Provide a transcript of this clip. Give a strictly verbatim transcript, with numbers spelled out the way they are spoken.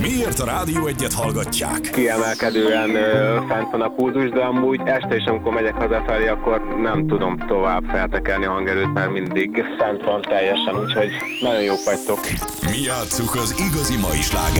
Miért a Rádió Egyet hallgatják? Kiemelkedően ö, fent van a pulzus, de amúgy este is, amikor megyek hazafelé, akkor nem tudom tovább feltekerni a hangerőt, mert mindig fent van teljesen, úgyhogy nagyon jók vagytok. Mi játsszuk az igazi mai slágereket.